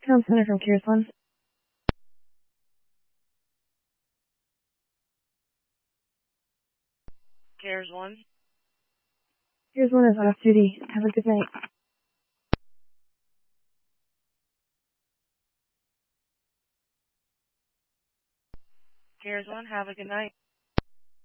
Tom Center from Cares One. Cares One. Cares One is off duty. Have a good night. Cares One, have a good night.